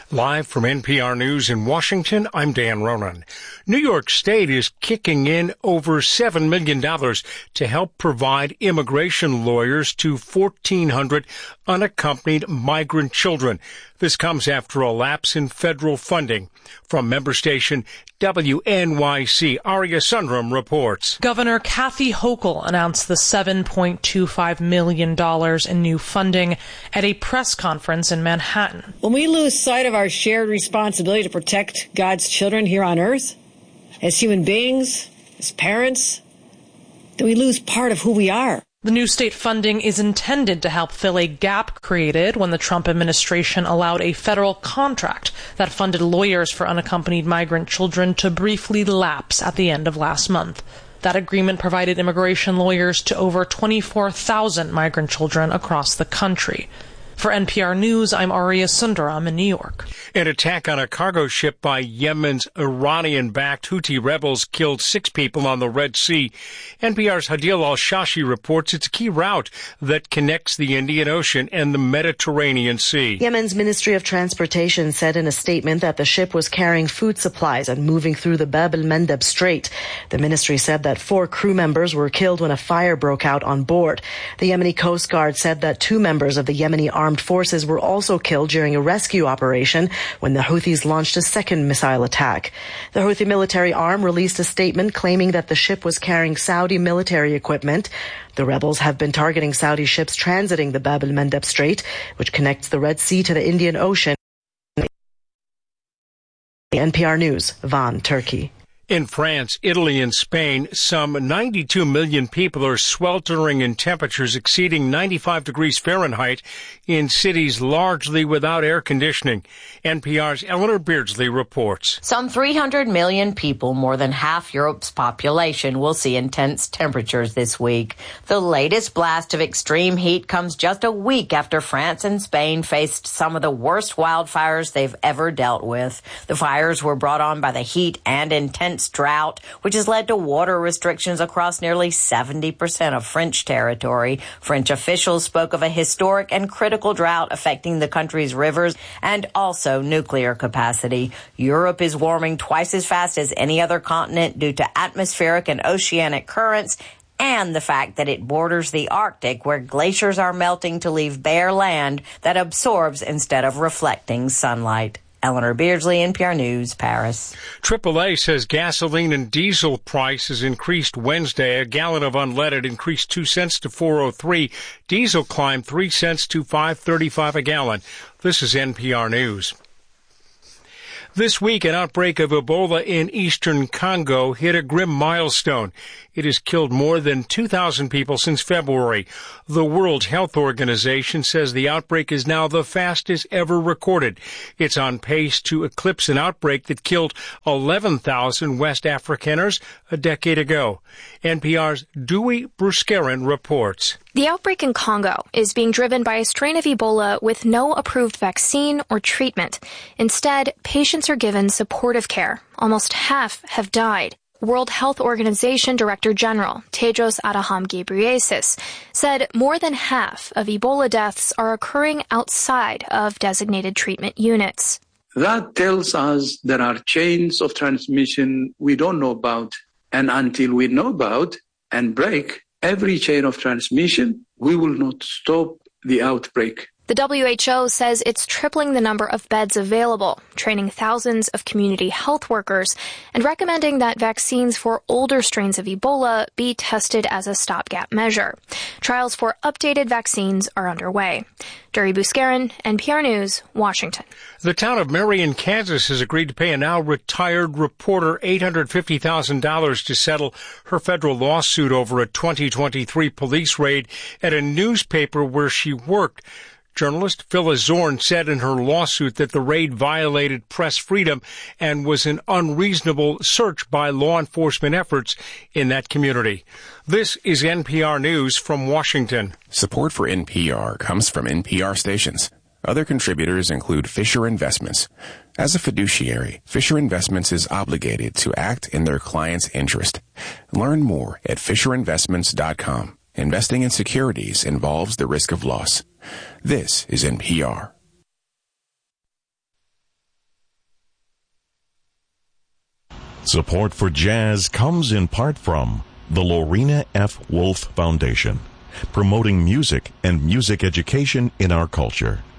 Live from NPR News in Washington, I'm Dan Ronan. New York State is kicking in over $7 million to help provide immigration lawyers to 1,400 unaccompanied migrant children. This comes after a lapse in federal funding. From member station WNYC, Arya Sundram reports. Governor Kathy Hochul announced the $7.25 million in new funding at a press conference in Manhattan. When we lose sight of our shared responsibility to protect God's children here on earth, as human beings, as parents, then we lose part of who we are. The new state funding is intended to help fill a gap created when the Trump administration allowed a federal contract that funded lawyers for unaccompanied migrant children to briefly lapse at the end of last month. That agreement provided immigration lawyers to over 24,000 migrant children across the country. For NPR News, I'm Arya Sundaram in New York. An attack on a cargo ship by Yemen's Iranian-backed Houthi rebels killed 6 people on the Red Sea. NPR's Hadil Al-Shashi reports it's a key route that connects the Indian Ocean and the Mediterranean Sea. Yemen's Ministry of Transportation said in a statement that the ship was carrying food supplies and moving through the Bab el-Mandeb Strait. The ministry said that 4 crew members were killed when a fire broke out on board. The Yemeni Coast Guard said that 2 members of the Yemeni armed forces were also killed during a rescue operation when the Houthis launched a second missile attack. The Houthi military arm released a statement claiming that the ship was carrying Saudi military equipment. The rebels have been targeting Saudi ships transiting the Bab el-Mandeb Strait, which connects the Red Sea to the Indian Ocean. NPR News, Van, Turkey. In France, Italy, and Spain, some 92 million people are sweltering in temperatures exceeding 95 degrees Fahrenheit in cities largely without air conditioning. NPR's Eleanor Beardsley reports. Some 300 million people, more than half Europe's population, will see intense temperatures this week. The latest blast of extreme heat comes just a week after France and Spain faced some of the worst wildfires they've ever dealt with. The fires were brought on by the heat and intense drought, which has led to water restrictions across nearly 70% of French territory. French officials spoke of a historic and critical drought affecting the country's rivers and also nuclear capacity. Europe is warming twice as fast as any other continent due to atmospheric and oceanic currents and the fact that it borders the Arctic, where glaciers are melting to leave bare land that absorbs instead of reflecting sunlight. Eleanor Beardsley, NPR News, Paris. AAA says gasoline and diesel prices increased Wednesday. A gallon of unleaded increased 2 cents to $4.03. Diesel climbed 3 cents to $5.35 a gallon. This is NPR News. This week, an outbreak of Ebola in eastern Congo hit a grim milestone. It has killed more than 2,000 people since February. The World Health Organization says the outbreak is now the fastest ever recorded. It's on pace to eclipse an outbreak that killed 11,000 West Afrikaners a decade ago. NPR's Dewey Bruskeren reports. The outbreak in Congo is being driven by a strain of Ebola with no approved vaccine or treatment. Instead, patients are given supportive care. Almost half have died. World Health Organization Director General Tedros Adhanom Ghebreyesus said more than half of Ebola deaths are occurring outside of designated treatment units. That tells us there are chains of transmission we don't know about. And until we know about and break every chain of transmission, we will not stop the outbreak. The WHO says it's tripling the number of beds available, training thousands of community health workers, and recommending that vaccines for older strains of Ebola be tested as a stopgap measure. Trials for updated vaccines are underway. Dewey Bruskeren, NPR News, Washington. The town of Marion, Kansas has agreed to pay a now retired reporter $850,000 to settle her federal lawsuit over a 2023 police raid at a newspaper where she worked. Journalist Phyllis Zorn said in her lawsuit that the raid violated press freedom and was an unreasonable search by law enforcement efforts in that community. This is NPR News from Washington. Support for NPR comes from NPR stations. Other contributors include Fisher Investments. As a fiduciary, Fisher Investments is obligated to act in their client's interest. Learn more at FisherInvestments.com. Investing in securities involves the risk of loss. This is NPR. Support for jazz comes in part from the Lorena F. Wolf Foundation, promoting music and music education in our culture.